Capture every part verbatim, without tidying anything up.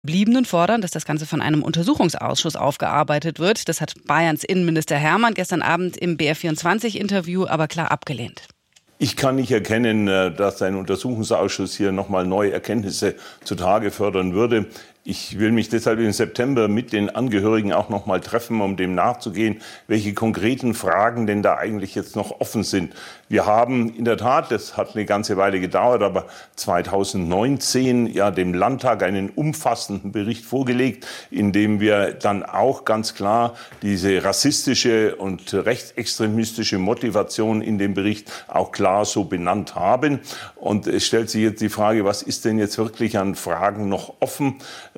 Bliebenen fordern, dass das Ganze von einem Untersuchungsausschuss aufgearbeitet wird. Das hat Bayerns Innenminister Hermann gestern Abend im B R vierundzwanzig-Interview aber klar abgelehnt. Ich kann nicht erkennen, dass ein Untersuchungsausschuss hier nochmal neue Erkenntnisse zutage fördern würde. Ich will mich deshalb im September mit den Angehörigen auch noch mal treffen, um dem nachzugehen, welche konkreten Fragen denn da eigentlich jetzt noch offen sind. Wir haben in der Tat, das hat eine ganze Weile gedauert, aber zweitausendneunzehn ja dem Landtag einen umfassenden Bericht vorgelegt, in dem wir dann auch ganz klar diese rassistische und rechtsextremistische Motivation in dem Bericht auch klar so benannt haben. Und es stellt sich jetzt die Frage, was ist denn jetzt wirklich an Fragen noch offen?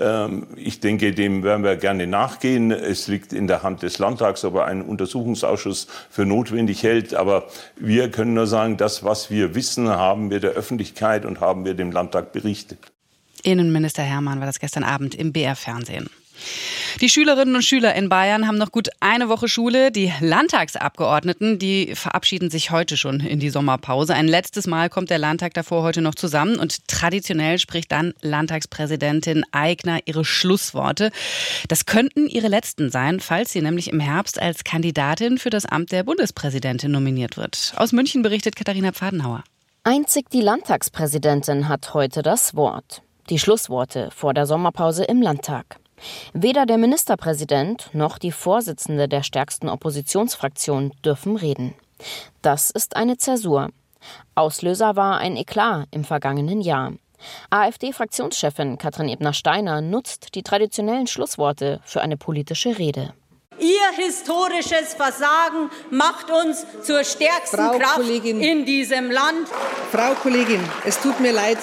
Ich denke, dem werden wir gerne nachgehen. Es liegt in der Hand des Landtags, ob er einen Untersuchungsausschuss für notwendig hält. Aber wir können nur sagen, das, was wir wissen, haben wir der Öffentlichkeit und haben wir dem Landtag berichtet. Innenminister Hermann war das gestern Abend im B R-Fernsehen. Die Schülerinnen und Schüler in Bayern haben noch gut eine Woche Schule. Die Landtagsabgeordneten, die verabschieden sich heute schon in die Sommerpause. Ein letztes Mal kommt der Landtag davor heute noch zusammen und traditionell spricht dann Landtagspräsidentin Aigner ihre Schlussworte. Das könnten ihre letzten sein, falls sie nämlich im Herbst als Kandidatin für das Amt der Bundespräsidentin nominiert wird. Aus München berichtet Katharina Pfadenhauer. Einzig die Landtagspräsidentin hat heute das Wort. Die Schlussworte vor der Sommerpause im Landtag. Weder der Ministerpräsident noch die Vorsitzende der stärksten Oppositionsfraktion dürfen reden. Das ist eine Zäsur. Auslöser war ein Eklat im vergangenen Jahr. AfD-Fraktionschefin Katrin Ebner-Steiner nutzt die traditionellen Schlussworte für eine politische Rede. Ihr historisches Versagen macht uns zur stärksten Frau Kraft Kollegin, in diesem Land. Frau Kollegin, es tut mir leid,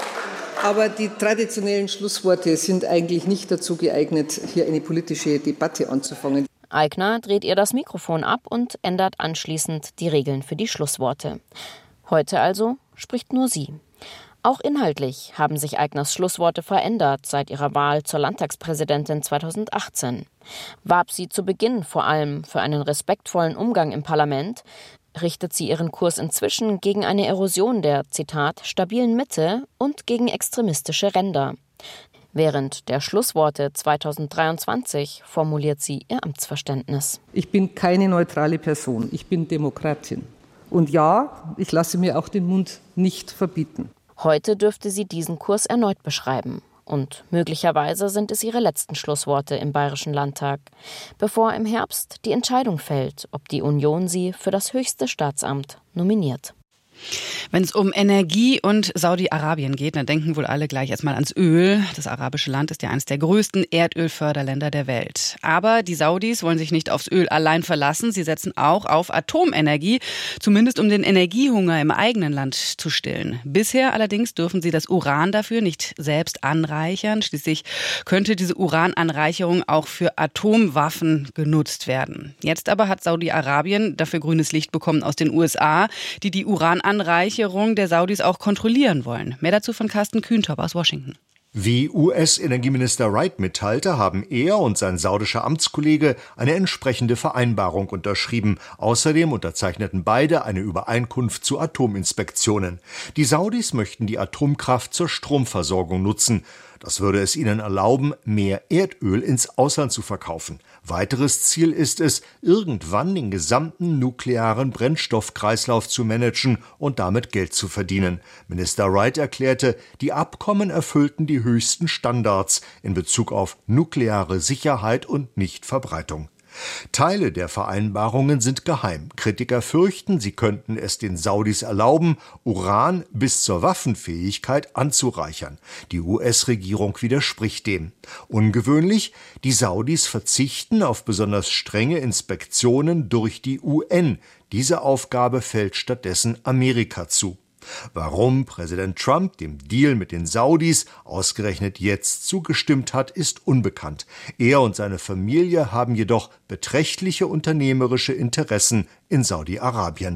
aber die traditionellen Schlussworte sind eigentlich nicht dazu geeignet, hier eine politische Debatte anzufangen. Aigner dreht ihr das Mikrofon ab und ändert anschließend die Regeln für die Schlussworte. Heute also spricht nur sie. Auch inhaltlich haben sich Aigners Schlussworte verändert seit ihrer Wahl zur Landtagspräsidentin zweitausendachtzehn. Warb sie zu Beginn vor allem für einen respektvollen Umgang im Parlament, richtet sie ihren Kurs inzwischen gegen eine Erosion der, Zitat, stabilen Mitte und gegen extremistische Ränder. Während der Schlussworte zweitausenddreiundzwanzig formuliert sie ihr Amtsverständnis. Ich bin keine neutrale Person, ich bin Demokratin. Und ja, ich lasse mir auch den Mund nicht verbieten. Heute dürfte sie diesen Kurs erneut beschreiben. Und möglicherweise sind es ihre letzten Schlussworte im Bayerischen Landtag, bevor im Herbst die Entscheidung fällt, ob die Union sie für das höchste Staatsamt nominiert. Wenn es um Energie und Saudi-Arabien geht, dann denken wohl alle gleich erstmal ans Öl. Das arabische Land ist ja eines der größten Erdölförderländer der Welt. Aber die Saudis wollen sich nicht aufs Öl allein verlassen. Sie setzen auch auf Atomenergie, zumindest um den Energiehunger im eigenen Land zu stillen. Bisher allerdings dürfen sie das Uran dafür nicht selbst anreichern. Schließlich könnte diese Urananreicherung auch für Atomwaffen genutzt werden. Jetzt aber hat Saudi-Arabien dafür grünes Licht bekommen aus den U S A, die die Urananreicherung der Saudis auch kontrollieren wollen. Mehr dazu von Carsten Kühntop aus Washington. Wie U S-Energieminister Wright mitteilte, haben er und sein saudischer Amtskollege eine entsprechende Vereinbarung unterschrieben. Außerdem unterzeichneten beide eine Übereinkunft zu Atominspektionen. Die Saudis möchten die Atomkraft zur Stromversorgung nutzen. Das würde es ihnen erlauben, mehr Erdöl ins Ausland zu verkaufen. Weiteres Ziel ist es, irgendwann den gesamten nuklearen Brennstoffkreislauf zu managen und damit Geld zu verdienen. Minister Wright erklärte, die Abkommen erfüllten die höchsten Standards in Bezug auf nukleare Sicherheit und Nichtverbreitung. Teile der Vereinbarungen sind geheim. Kritiker fürchten, sie könnten es den Saudis erlauben, Uran bis zur Waffenfähigkeit anzureichern. Die U S-Regierung widerspricht dem. Ungewöhnlich, die Saudis verzichten auf besonders strenge Inspektionen durch die U N. Diese Aufgabe fällt stattdessen Amerika zu. Warum Präsident Trump dem Deal mit den Saudis ausgerechnet jetzt zugestimmt hat, ist unbekannt. Er und seine Familie haben jedoch beträchtliche unternehmerische Interessen in Saudi-Arabien.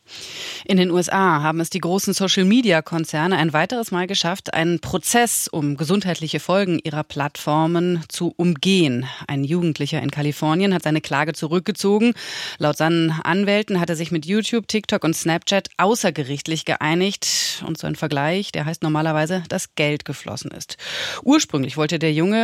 In den U S A haben es die großen Social-Media-Konzerne ein weiteres Mal geschafft, einen Prozess um gesundheitliche Folgen ihrer Plattformen zu umgehen. Ein Jugendlicher in Kalifornien hat seine Klage zurückgezogen. Laut seinen Anwälten hat er sich mit YouTube, TikTok und Snapchat außergerichtlich geeinigt. Und so ein Vergleich, der heißt normalerweise, dass Geld geflossen ist. Ursprünglich wollte der Junge